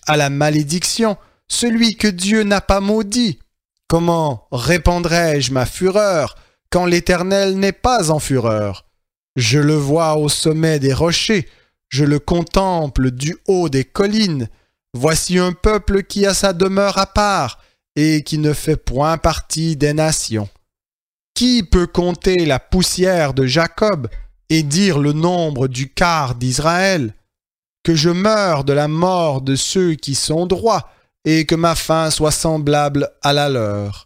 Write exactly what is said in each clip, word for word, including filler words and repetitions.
à la malédiction celui que Dieu n'a pas maudit? Comment répandrai-je ma fureur quand l'Éternel n'est pas en fureur? Je le vois au sommet des rochers, je le contemple du haut des collines. Voici un peuple qui a sa demeure à part et qui ne fait point partie des nations. Qui peut compter la poussière de Jacob et dire le nombre du quart d'Israël? Que je meure de la mort de ceux qui sont droits et que ma fin soit semblable à la leur.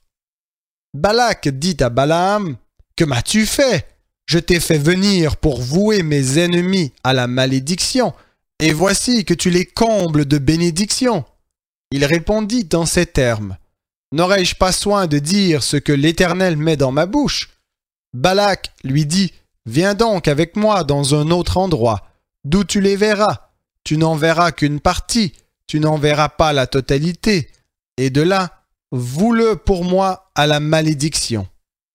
Balak dit à Balaam, « Que m'as-tu fait? Je t'ai fait venir pour vouer mes ennemis à la malédiction, et voici que tu les combles de bénédictions. » Il répondit en ces termes, « N'aurais-je pas soin de dire ce que l'Éternel met dans ma bouche? » Balak lui dit, « Viens donc avec moi dans un autre endroit, d'où tu les verras. Tu n'en verras qu'une partie, tu n'en verras pas la totalité, et de là, voue-le pour moi à la malédiction. »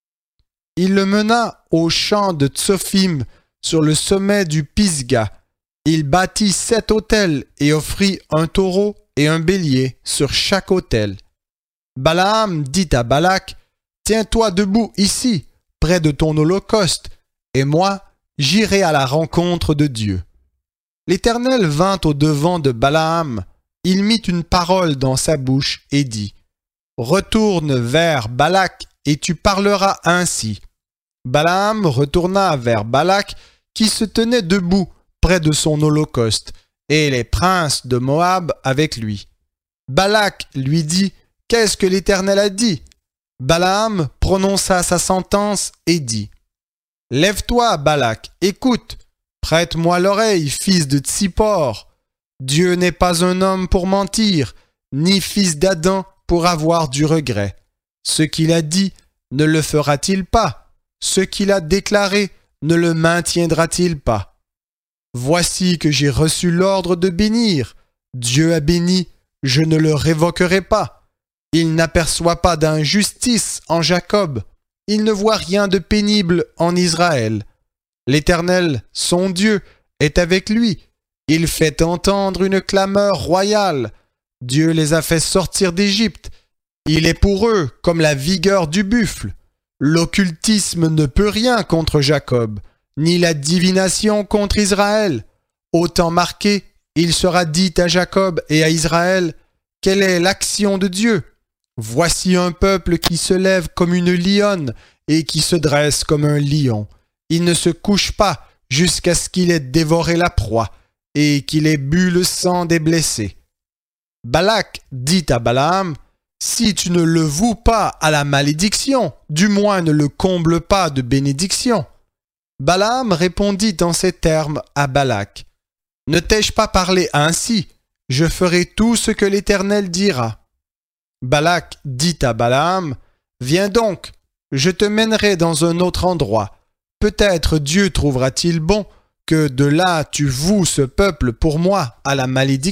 Il le mena au champ de Tsophim, sur le sommet du Pisga. Il bâtit sept autels et offrit un taureau et un bélier sur chaque autel. Balaam dit à Balak, « Tiens-toi debout ici, près de ton holocauste, et moi, j'irai à la rencontre de Dieu. » L'Éternel vint au-devant de Balaam. Il mit une parole dans sa bouche et dit, « Retourne vers Balak et tu parleras ainsi. » Balaam retourna vers Balak qui se tenait debout près de son holocauste, et les princes de Moab avec lui. Balak lui dit, « Qu'est-ce que l'Éternel a dit ?» Balaam prononça sa sentence et dit, « Lève-toi, Balak, écoute, prête-moi l'oreille, fils de Tsippor. Dieu n'est pas un homme pour mentir, ni fils d'Adam pour avoir du regret. Ce qu'il a dit, ne le fera-t-il pas? Ce qu'il a déclaré, ne le maintiendra-t-il pas? Voici que j'ai reçu l'ordre de bénir. Dieu a béni, je ne le révoquerai pas. Il n'aperçoit pas d'injustice en Jacob. Il ne voit rien de pénible en Israël. L'Éternel, son Dieu, est avec lui. Il fait entendre une clameur royale. Dieu les a fait sortir d'Égypte. Il est pour eux comme la vigueur du buffle. L'occultisme ne peut rien contre Jacob, ni la divination contre Israël. Au temps marqué, il sera dit à Jacob et à Israël, « Quelle est l'action de Dieu? Voici un peuple qui se lève comme une lionne et qui se dresse comme un lion. Il ne se couche pas jusqu'à ce qu'il ait dévoré la proie et qu'il ait bu le sang des blessés. » Balak dit à Balaam, « Si tu ne le voues pas à la malédiction, du moins ne le comble pas de bénédiction. » Balaam répondit en ces termes à Balak, « Ne t'ai-je pas parlé ainsi? Je ferai tout ce que l'Éternel dira. » Balak dit à Balaam, « Viens donc, je te mènerai dans un autre endroit. Peut-être Dieu trouvera-t-il bon que de là tu voues ce peuple pour moi à la malédiction. »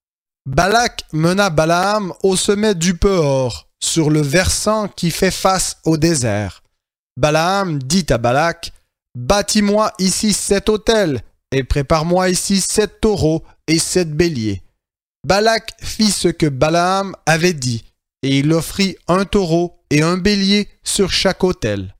Balak mena Balaam au sommet du Péor, sur le versant qui fait face au désert. Balaam dit à Balak, « Bâtis-moi ici sept autels, et prépare-moi ici sept taureaux et sept béliers. » Balak fit ce que Balaam avait dit, et il offrit un taureau et un bélier sur chaque autel.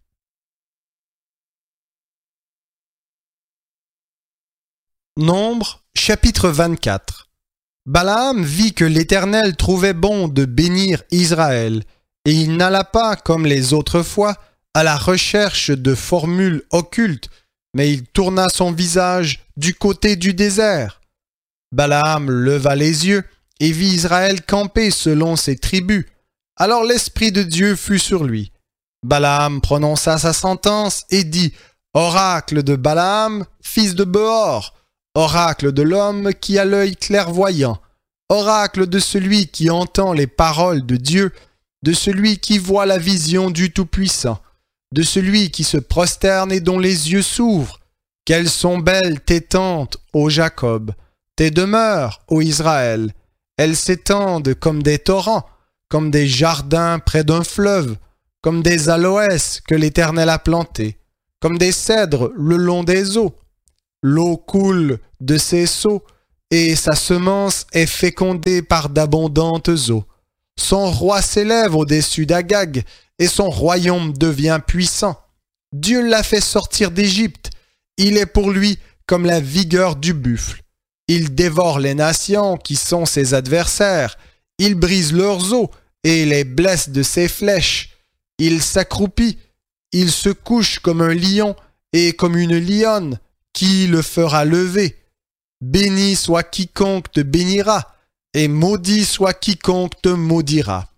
Nombre, chapitre vingt-quatre. Balaam vit que l'Éternel trouvait bon de bénir Israël, et il n'alla pas, comme les autres fois, à la recherche de formules occultes, mais il tourna son visage du côté du désert. Balaam leva les yeux et vit Israël camper selon ses tribus. Alors l'Esprit de Dieu fut sur lui. Balaam prononça sa sentence et dit, « Oracle de Balaam, fils de Beor, oracle de l'homme qui a l'œil clairvoyant, oracle de celui qui entend les paroles de Dieu, de celui qui voit la vision du Tout-Puissant, de celui qui se prosterne et dont les yeux s'ouvrent. Qu'elles sont belles tes tentes, ô Jacob, tes demeures, ô Israël. Elles s'étendent comme des torrents, comme des jardins près d'un fleuve, comme des aloès que l'Éternel a plantés, comme des cèdres le long des eaux. L'eau coule de ses seaux, et sa semence est fécondée par d'abondantes eaux. Son roi s'élève au-dessus d'Agag, et son royaume devient puissant. Dieu l'a fait sortir d'Égypte. Il est pour lui comme la vigueur du buffle. Il dévore les nations qui sont ses adversaires. Il brise leurs os et les blesse de ses flèches. Il s'accroupit. Il se couche comme un lion et comme une lionne. Qui le fera lever? Béni soit quiconque te bénira, et maudit soit quiconque te maudira.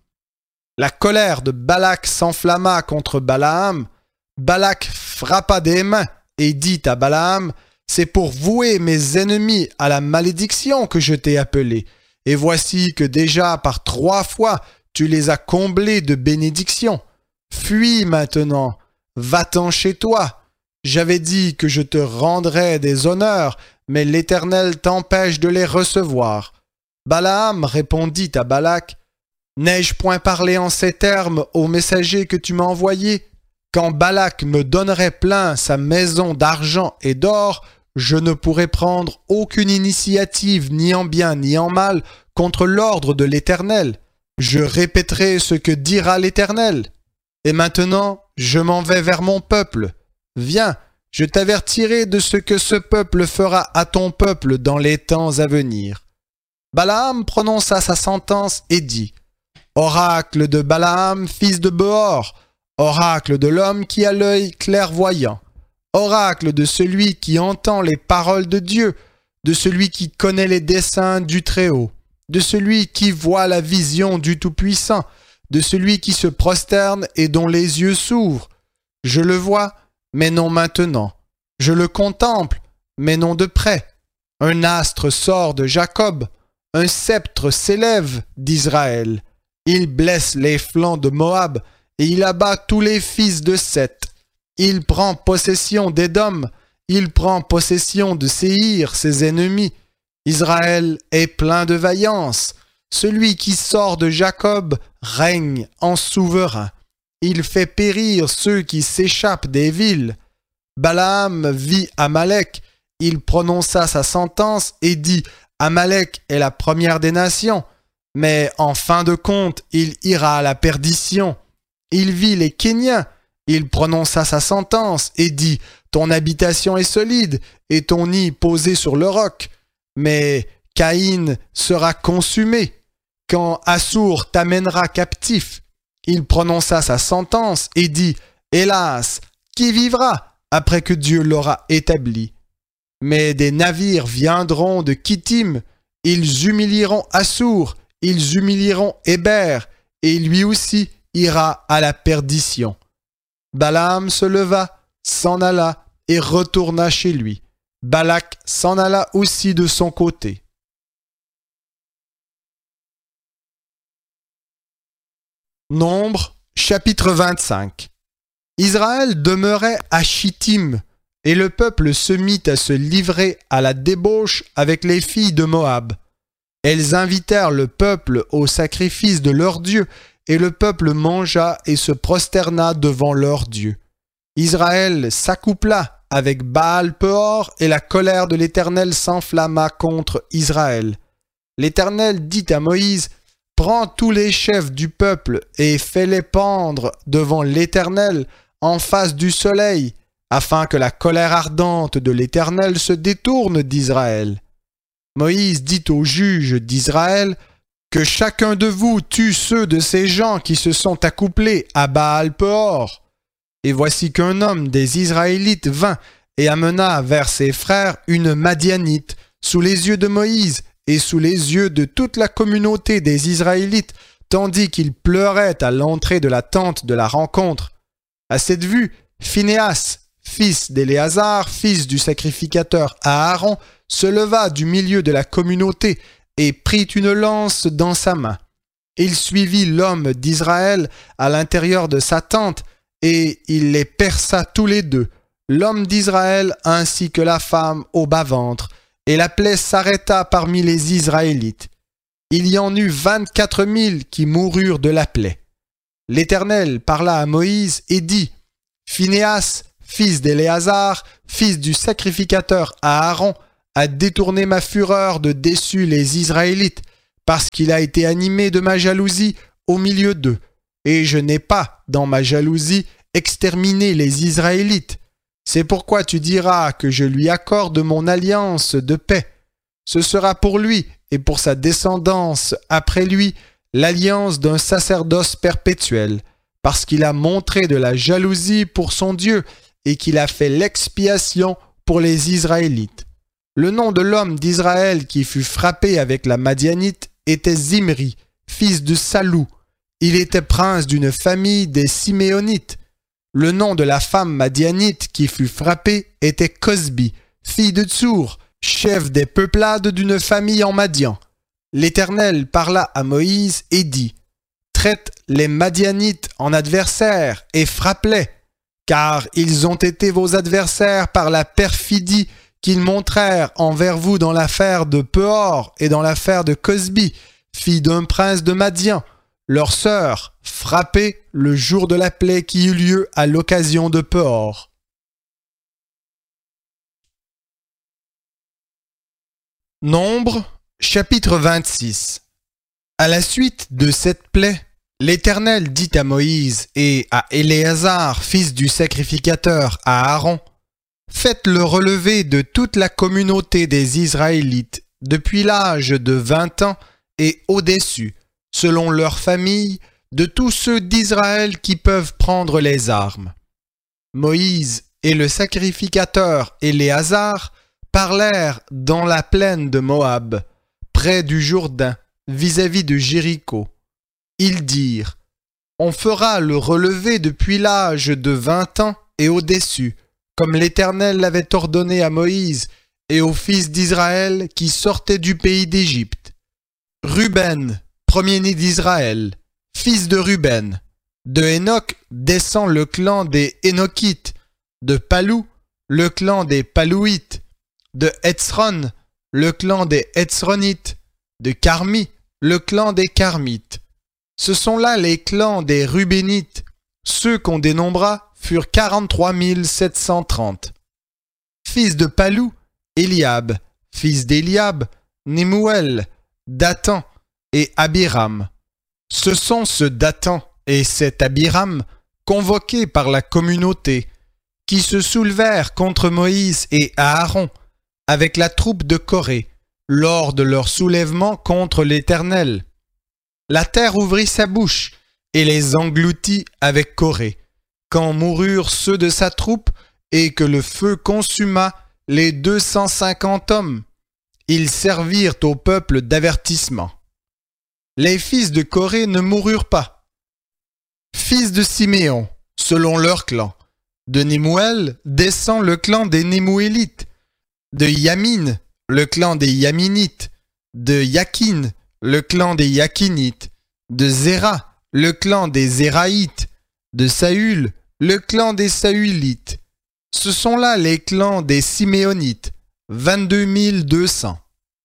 La colère de Balak s'enflamma contre Balaam. Balak frappa des mains et dit à Balaam, « C'est pour vouer mes ennemis à la malédiction que je t'ai appelé, et voici que déjà par trois fois tu les as comblés de bénédictions. Fuis maintenant, va-t'en chez toi. J'avais dit que je te rendrais des honneurs, mais l'Éternel t'empêche de les recevoir. » Balaam répondit à Balak, « N'ai-je point parlé en ces termes au messager que tu m'as envoyé? Quand Balak me donnerait plein sa maison d'argent et d'or, je ne pourrais prendre aucune initiative ni en bien ni en mal contre l'ordre de l'Éternel. Je répéterai ce que dira l'Éternel. Et maintenant, je m'en vais vers mon peuple. Viens, je t'avertirai de ce que ce peuple fera à ton peuple dans les temps à venir. » Balaam prononça sa sentence et dit, « Oracle de Balaam, fils de Beor, oracle de l'homme qui a l'œil clairvoyant, oracle de celui qui entend les paroles de Dieu, de celui qui connaît les desseins du Très-Haut, de celui qui voit la vision du Tout-Puissant, de celui qui se prosterne et dont les yeux s'ouvrent. Je le vois, mais non maintenant. Je le contemple, mais non de près. Un astre sort de Jacob, un sceptre s'élève d'Israël. Il blesse les flancs de Moab, et il abat tous les fils de Seth. Il prend possession d'Édom, il prend possession de Séhir, ses ennemis. Israël est plein de vaillance. Celui qui sort de Jacob règne en souverain. Il fait périr ceux qui s'échappent des villes. Balaam vit Amalek. Il prononça sa sentence et dit « Amalek est la première des nations. » Mais en fin de compte, il ira à la perdition. Il vit les Kéniens. Il prononça sa sentence et dit « Ton habitation est solide et ton nid posé sur le roc. » Mais Caïn sera consumé quand Assour t'amènera captif. Il prononça sa sentence et dit « Hélas, qui vivra après que Dieu l'aura établi? » Mais des navires viendront de Kittim, ils humilieront Assour, ils humilieront Héber, et lui aussi ira à la perdition. Balaam se leva, s'en alla et retourna chez lui. Balak s'en alla aussi de son côté. Nombre, chapitre vingt-cinq. Israël demeurait à Chittim, et le peuple se mit à se livrer à la débauche avec les filles de Moab. Elles invitèrent le peuple au sacrifice de leur Dieu, et le peuple mangea et se prosterna devant leur Dieu. Israël s'accoupla avec Baal-Peor, et la colère de l'Éternel s'enflamma contre Israël. L'Éternel dit à Moïse, « Prends tous les chefs du peuple et fais-les pendre devant l'Éternel en face du soleil, afin que la colère ardente de l'Éternel se détourne d'Israël. » Moïse dit aux juges d'Israël, « Que chacun de vous tue ceux de ces gens qui se sont accouplés à Baal-Peor. » Et voici qu'un homme des Israélites vint et amena vers ses frères une Madianite, sous les yeux de Moïse et sous les yeux de toute la communauté des Israélites, tandis qu'il pleurait à l'entrée de la tente de la rencontre. À cette vue, Phinéas, fils d'Éléazar, fils du sacrificateur Aaron, se leva du milieu de la communauté et prit une lance dans sa main. Il suivit l'homme d'Israël à l'intérieur de sa tente, et il les perça tous les deux, l'homme d'Israël ainsi que la femme au bas-ventre, et la plaie s'arrêta parmi les Israélites. Il y en eut vingt-quatre mille qui moururent de la plaie. L'Éternel parla à Moïse et dit, « Phinéas, fils d'Éléazar, fils du sacrificateur Aaron, a détourné ma fureur de dessus les Israélites, parce qu'il a été animé de ma jalousie au milieu d'eux. Et je n'ai pas, dans ma jalousie, exterminé les Israélites. C'est pourquoi tu diras que je lui accorde mon alliance de paix. Ce sera pour lui et pour sa descendance après lui l'alliance d'un sacerdoce perpétuel, parce qu'il a montré de la jalousie pour son Dieu et qu'il a fait l'expiation pour les Israélites. Le nom de l'homme d'Israël qui fut frappé avec la Madianite était Zimri, fils de Salou. Il était prince d'une famille des Siméonites. Le nom de la femme madianite qui fut frappée était Cosbi, fille de Tsour, chef des peuplades d'une famille en Madian. L'Éternel parla à Moïse et dit « Traite les Madianites en adversaires et frappe-les, car ils ont été vos adversaires par la perfidie qu'ils montrèrent envers vous dans l'affaire de Peor et dans l'affaire de Cosbi, fille d'un prince de Madian, leur sœur, frappée le jour de la plaie qui eut lieu à l'occasion de Peor. » Nombre, chapitre vingt-six. À la suite de cette plaie, l'Éternel dit à Moïse et à Éléazar, fils du sacrificateur, à Aaron, « Faites-le relever de toute la communauté des Israélites, depuis l'âge de vingt ans et au-dessus, selon leur famille, de tous ceux d'Israël qui peuvent prendre les armes. » Moïse et le sacrificateur Éléazar parlèrent dans la plaine de Moab, près du Jourdain, vis-à-vis de Jéricho. Ils dirent, « On fera le relever depuis l'âge de vingt ans et au-dessus, comme l'Éternel l'avait ordonné à Moïse et aux fils d'Israël qui sortaient du pays d'Égypte. Ruben, premier-né d'Israël, fils de Ruben. De Hénoc descend le clan des Hénokites. De Palou, le clan des Palouites. De Hetzron, le clan des Hetzronites. De Carmi, le clan des Carmites. Ce sont là les clans des Rubénites. Ceux qu'on dénombra furent quarante-trois mille sept cent trente. Fils de Palou, Eliab. Fils d'Eliab, Nemuel, Dathan et Abiram. Ce sont ce Dathan et cet Abiram, convoqués par la communauté, qui se soulevèrent contre Moïse et Aaron avec la troupe de Corée, lors de leur soulèvement contre l'Éternel. La terre ouvrit sa bouche et les engloutit avec Corée, quand moururent ceux de sa troupe et que le feu consuma les deux cent cinquante hommes. Ils servirent au peuple d'avertissement. Les fils de Corée ne moururent pas. Fils de Siméon, selon leur clan. De Nemuel descend le clan des Nemuélites. De Yamin, le clan des Yaminites. De Yakin, le clan des Yakinites. De Zéra, le clan des Zéraïtes. De Saül, le clan des Saülites. Ce sont là les clans des Siméonites, vingt-deux mille deux cents.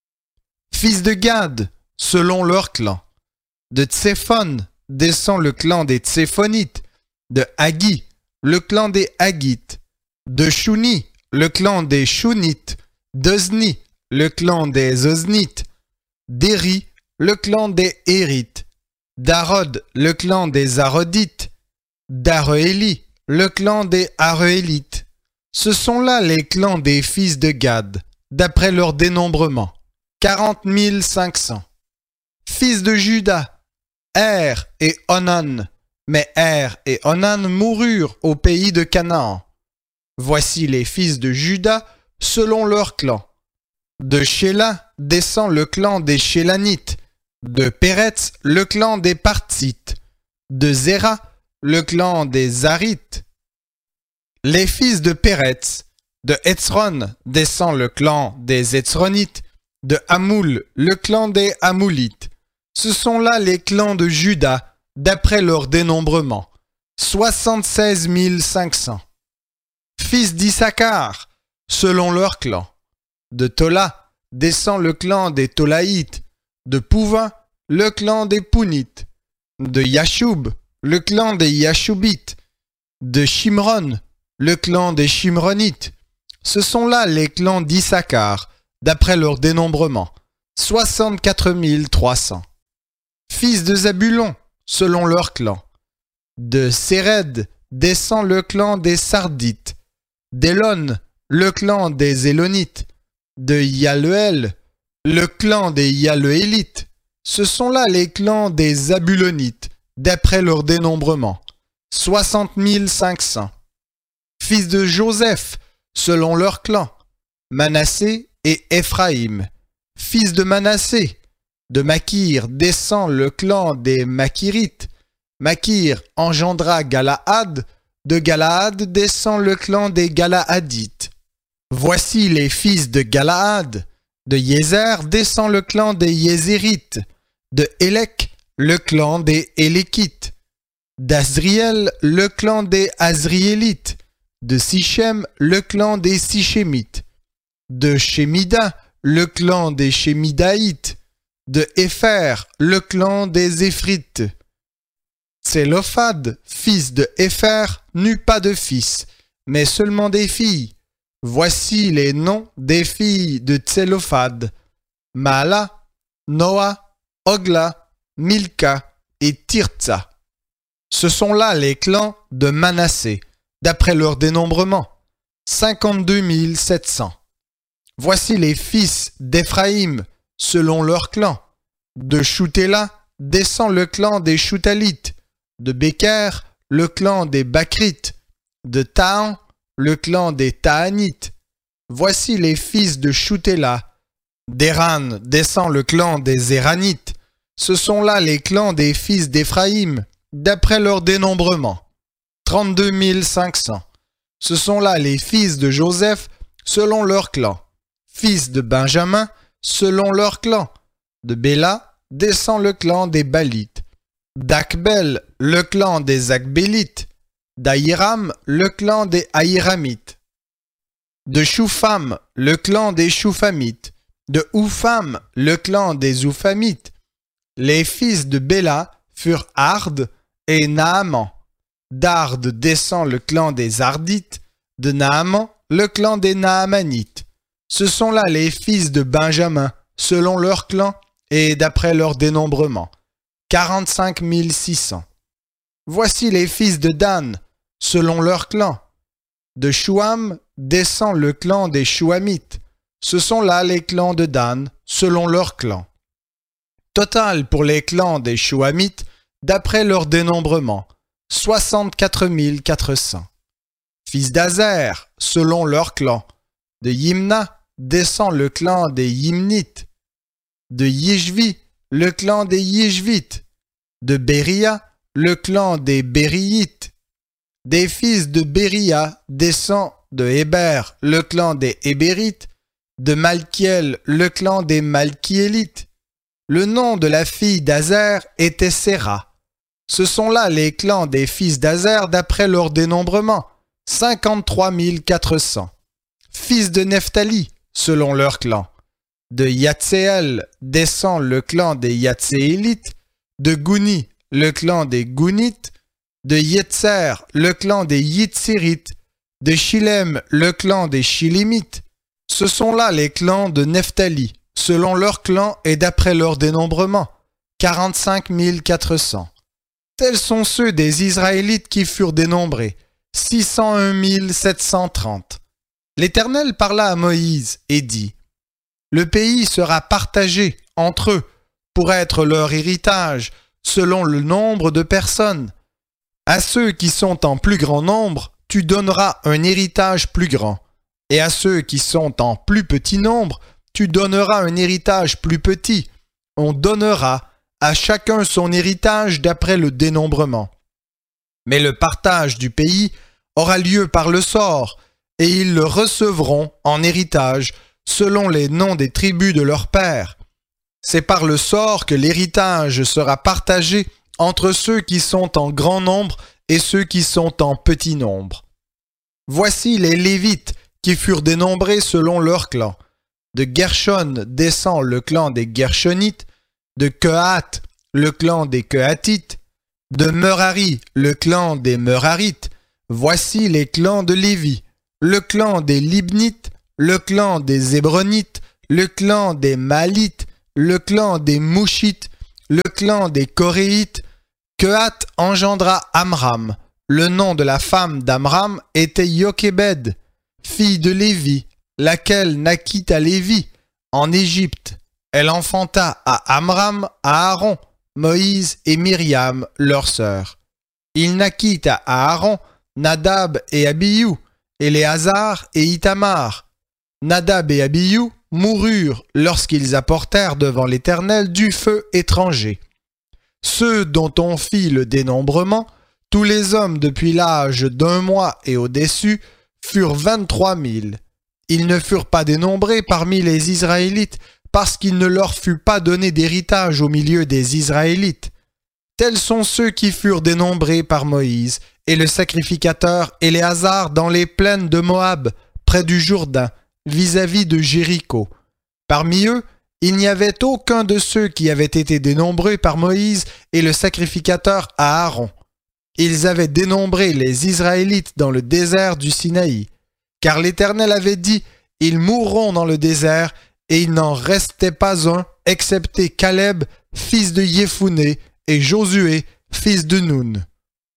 Fils de Gad, selon leur clan. De Tséphon descend le clan des Tséphonites. De Hagi, le clan des Hagites. De Shuni, le clan des Shunites. d'Ozni, le clan des Oznites. d'Éri, le clan des Érites. d'Arod, le clan des Arodites. d'Aroéli, le clan des Aroélites. Ce sont là les clans des fils de Gad, d'après leur dénombrement, quarante mille cinq cents. Fils de Juda, Er et Onan, mais Er et Onan moururent au pays de Canaan. Voici les fils de Juda selon leur clan. De Shéla descend le clan des Shélanites, de Péretz le clan des Parthites, de Zéra le clan des Zarites. Les fils de Péretz, de Hetzron descend le clan des Hetzronites, de Hamoul le clan des Hamoulites. Ce sont là les clans de Juda, d'après leur dénombrement, soixante-seize mille cinq cents. Fils d'Issachar, selon leur clan. De Tola descend le clan des Tolaïtes, de Pouvin le clan des Pounites, de Yashub le clan des Yashubites, de Shimron le clan des Shimronites. Ce sont là les clans d'Issachar, d'après leur dénombrement, soixante-quatre mille trois cents. Fils de Zabulon, selon leur clan. De Séred descend le clan des Sardites. D'Élon, le clan des Élonites. De Yaluel, le clan des Yaluélites. Ce sont là les clans des Zabulonites, d'après leur dénombrement, soixante mille cinq cents. Fils de Joseph, selon leur clan. Manassé et Éphraïm. Fils de Manassé. De Makir descend le clan des Makirites. Makir engendra Galaad. De Galaad descend le clan des Galaadites. Voici les fils de Galaad. De Yézer descend le clan des Yézérites. De Élec, le clan des Élékites. D'Azriel, le clan des Azriélites. De Sichem, le clan des Sichémites. De Shémida, le clan des Shémidaïtes. De Épher, le clan des Éphrites. Tsélophad, fils de Épher, n'eut pas de fils, mais seulement des filles. Voici les noms des filles de Tsélophad: Maala, Noa, Ogla, Milka et Tirtsa. Ce sont là les clans de Manassé, d'après leur dénombrement, cinquante-deux mille sept cents. Voici les fils d'Éphraïm, selon leur clan. De Choutela descend le clan des Choutalites. De Béker, le clan des Bakrites. De Tahan, le clan des Tahanites. Voici les fils de Choutela. D'Éran descend le clan des Éranites. Ce sont là les clans des fils d'Éphraïm, d'après leur dénombrement, trente-deux mille cinq cents. Ce sont là les fils de Joseph, selon leur clan. Fils de Benjamin, selon leur clan. De Béla descend le clan des Balites. D'Akbel, le clan des Akbélites. d'Ahiram, le clan des Ahiramites. De Shoupham, le clan des Shouphamites. De Oupham, le clan des Ouphamites. Les fils de Béla furent Ard et Naaman. D'Ard descend le clan des Ardites. De Naaman, le clan des Naamanites. Ce sont là les fils de Benjamin, selon leur clan et d'après leur dénombrement, quarante-cinq mille six cents. Voici les fils de Dan, selon leur clan. De Chouam descend le clan des Chouamites. Ce sont là les clans de Dan, selon leur clan. Total pour les clans des Chouamites, d'après leur dénombrement, soixante-quatre mille quatre cents. Fils d'Azer, selon leur clan. De Yimna descend le clan des Yimnites. De Yishvi, le clan des Yishvites. De Béria, le clan des Bériites. Des fils de Béria descend de Héber, le clan des Hébérites. De Malkiel, le clan des Malkiélites. Le nom de la fille d'Azer était Séra. Ce sont là les clans des fils d'Azer d'après leur dénombrement, cinquante-trois mille quatre cents. Fils de Nephtali, selon leur clan. De Yatséel descend le clan des Yatséélites. De Gouni, le clan des Gounites. De Yetzer, le clan des Yitzirites. De Shilem, le clan des Shilimites. Ce sont là les clans de Nephtali, selon leur clan et d'après leur dénombrement, quarante-cinq mille quatre cents. Tels sont ceux des Israélites qui furent dénombrés, six cent un mille sept cent trente. L'Éternel parla à Moïse et dit : Le pays sera partagé entre eux pour être leur héritage selon le nombre de personnes. À ceux qui sont en plus grand nombre, tu donneras un héritage plus grand. Et à ceux qui sont en plus petit nombre, tu donneras un héritage plus petit. On donnera à chacun son héritage d'après le dénombrement. Mais le partage du pays aura lieu par le sort, et ils le recevront en héritage selon les noms des tribus de leurs pères. C'est par le sort que l'héritage sera partagé entre ceux qui sont en grand nombre et ceux qui sont en petit nombre. Voici les Lévites qui furent dénombrés selon leur clan. De Gershon descend le clan des Gershonites. De Kehat, le clan des Kehatites. De Merari, le clan des Merarites. Voici les clans de Lévi. Le clan des Libnites, le clan des Hébronites, le clan des Malites, le clan des Mouchites, le clan des Coréites. Kehat engendra Amram. Le nom de la femme d'Amram était Yochébed, fille de Lévi, laquelle naquit à Lévi, en Égypte. Elle enfanta à Amram, à Aaron, Moïse et Myriam, leur sœur. Il naquit à Aaron Nadab et Abihu, Éléazar et Ithamar. Nadab et Abihu moururent lorsqu'ils apportèrent devant l'Éternel du feu étranger. Ceux dont on fit le dénombrement, tous les hommes depuis l'âge d'un mois et au-dessus, furent vingt-trois mille. Ils ne furent pas dénombrés parmi les Israélites, parce qu'il ne leur fut pas donné d'héritage au milieu des Israélites. Tels sont ceux qui furent dénombrés par Moïse et le sacrificateur Éléazar dans les plaines de Moab, près du Jourdain, vis-à-vis de Jéricho. Parmi eux, il n'y avait aucun de ceux qui avaient été dénombrés par Moïse et le sacrificateur Aaron. Ils avaient dénombré les Israélites dans le désert du Sinaï, car l'Éternel avait dit « Ils mourront dans le désert », et il n'en restait pas un, excepté Caleb, fils de Yéphuné, et Josué, fils de Nun.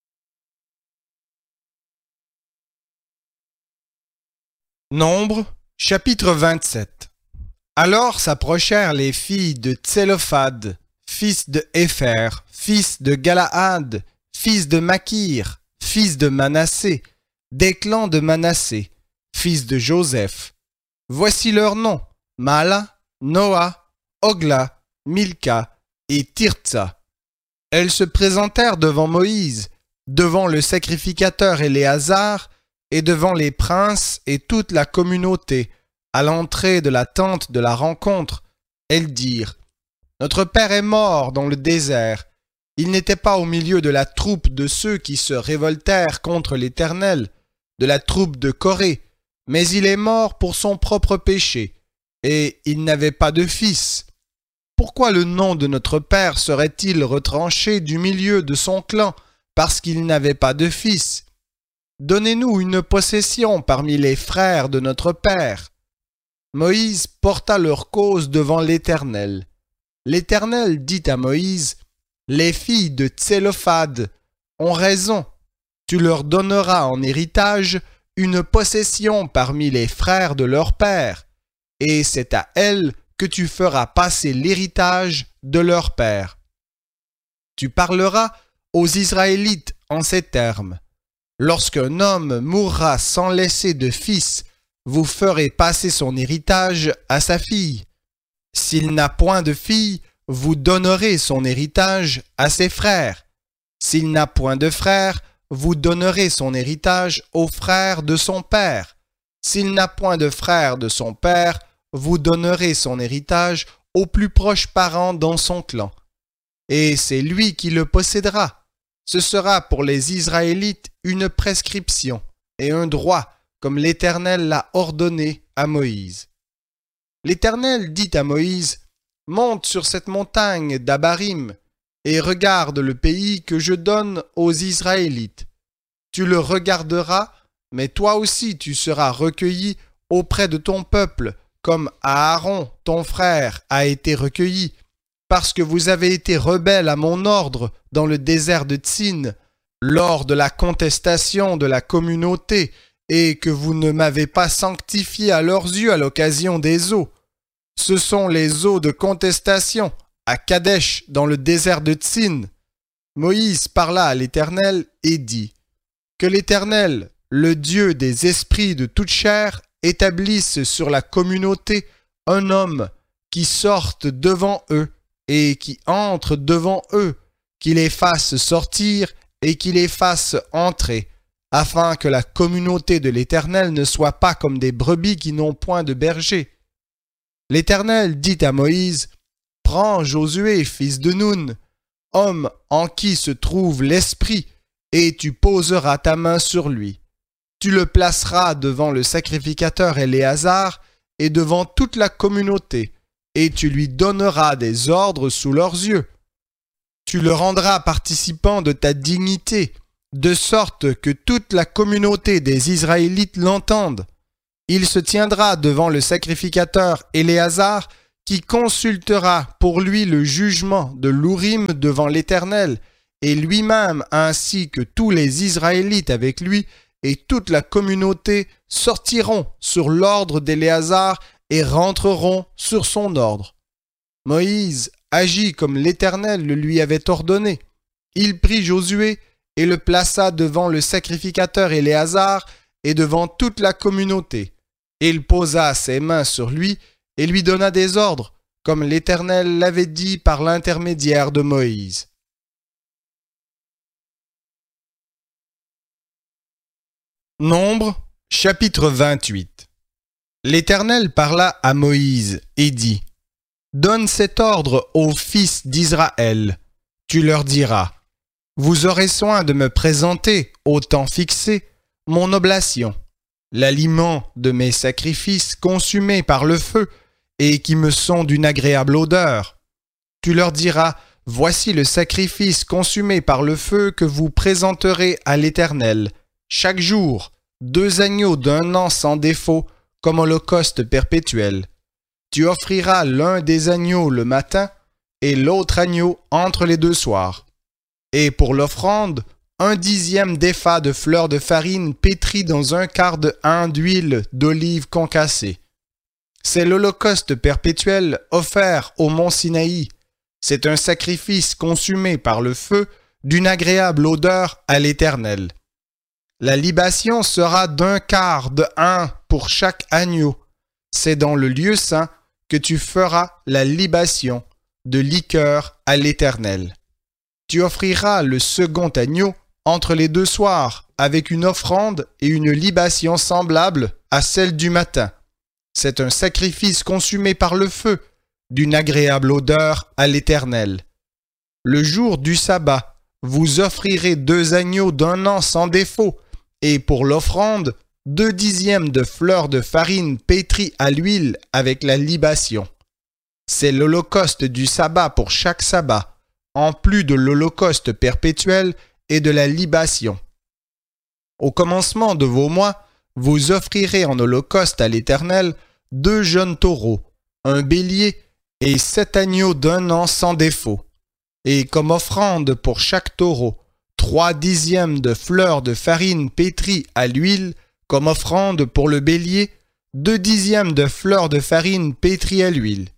Nombre, chapitre vingt-sept. Alors s'approchèrent les filles de Tsélophad, fils de Hépher, fils de Galaad, fils de Makir, fils de Manassé, des clans de Manassé, fils de Joseph. Voici leurs noms: Mala, Noa, Ogla, Milka et Tirtsa. Elles se présentèrent devant Moïse, devant le sacrificateur Éléazar et devant les princes et toute la communauté, à l'entrée de la tente de la rencontre. Elles dirent: Notre père est mort dans le désert. Il n'était pas au milieu de la troupe de ceux qui se révoltèrent contre l'Éternel, de la troupe de Corée, mais il est mort pour son propre péché, et il n'avait pas de fils. Pourquoi le nom de notre père serait-il retranché du milieu de son clan, parce qu'il n'avait pas de fils? Donnez-nous une possession parmi les frères de notre père. Moïse porta leur cause devant l'Éternel. L'Éternel dit à Moïse: Les filles de Tsélophad ont raison. Tu leur donneras en héritage une possession parmi les frères de leur père, et c'est à elles que tu feras passer l'héritage de leur père. Tu parleras aux Israélites en ces termes: Lorsqu'un homme mourra sans laisser de fils, vous ferez passer son héritage à sa fille. S'il n'a point de fille, vous donnerez son héritage à ses frères. S'il n'a point de frères, vous donnerez son héritage aux frères de son père. S'il n'a point de frères de son père, vous donnerez son héritage aux plus proches parents dans son clan. Et c'est lui qui le possédera. Ce sera pour les Israélites une prescription et un droit, comme l'Éternel l'a ordonné à Moïse. L'Éternel dit à Moïse: Monte sur cette montagne d'Abarim et regarde le pays que je donne aux Israélites. Tu le regarderas, mais toi aussi tu seras recueilli auprès de ton peuple, comme Aaron, ton frère, a été recueilli, parce que vous avez été rebelles à mon ordre dans le désert de Tsin, lors de la contestation de la communauté, et que vous ne m'avez pas sanctifié à leurs yeux à l'occasion des eaux. Ce sont les eaux de contestation, à Kadesh, dans le désert de Tsin. Moïse parla à l'Éternel et dit: Que l'Éternel, le Dieu des esprits de toute chair, établisse sur la communauté un homme qui sorte devant eux et qui entre devant eux, qui les fasse sortir et qui les fasse entrer, afin que la communauté de l'Éternel ne soit pas comme des brebis qui n'ont point de berger. L'Éternel dit à Moïse: Prends Josué, fils de Nun, homme en qui se trouve l'Esprit, et tu poseras ta main sur lui. Tu le placeras devant le sacrificateur Éléazar et devant toute la communauté, et tu lui donneras des ordres sous leurs yeux. Tu le rendras participant de ta dignité, de sorte que toute la communauté des Israélites l'entende. Il se tiendra devant le sacrificateur Éléazar, qui consultera pour lui le jugement de l'Urim devant l'Éternel, et lui-même ainsi que tous les Israélites avec lui et toute la communauté sortiront sur l'ordre d'Éléazar et rentreront sur son ordre. Moïse agit comme l'Éternel le lui avait ordonné. Il prit Josué et le plaça devant le sacrificateur Éléazar et devant toute la communauté. Il posa ses mains sur lui et lui donna des ordres, comme l'Éternel l'avait dit par l'intermédiaire de Moïse. Nombre, chapitre vingt-huit. L'Éternel parla à Moïse et dit : Donne cet ordre aux fils d'Israël. Tu leur diras : Vous aurez soin de me présenter, au temps fixé, mon oblation, l'aliment de mes sacrifices consumés par le feu et qui me sont d'une agréable odeur. Tu leur diras : Voici le sacrifice consumé par le feu que vous présenterez à l'Éternel. Chaque jour, deux agneaux d'un an sans défaut, comme holocauste perpétuel. Tu offriras l'un des agneaux le matin et l'autre agneau entre les deux soirs. Et pour l'offrande, un dixième d'épha de fleur de farine pétrie dans un quart de hin d'huile d'olive concassée. C'est l'holocauste perpétuel offert au mont Sinaï. C'est un sacrifice consumé par le feu d'une agréable odeur à l'Éternel. La libation sera d'un quart de hin pour chaque agneau. C'est dans le lieu saint que tu feras la libation de liqueur à l'Éternel. Tu offriras le second agneau entre les deux soirs avec une offrande et une libation semblable à celle du matin. C'est un sacrifice consumé par le feu, d'une agréable odeur à l'Éternel. Le jour du sabbat, vous offrirez deux agneaux d'un an sans défaut, et pour l'offrande, deux dixièmes de fleur de farine pétrie à l'huile avec la libation. C'est l'holocauste du sabbat pour chaque sabbat, en plus de l'holocauste perpétuel et de la libation. Au commencement de vos mois, vous offrirez en holocauste à l'Éternel deux jeunes taureaux, un bélier et sept agneaux d'un an sans défaut. Et comme offrande pour chaque taureau, trois dixièmes de fleur de farine pétrie à l'huile, comme offrande pour le bélier, deux dixièmes de fleur de farine pétrie à l'huile.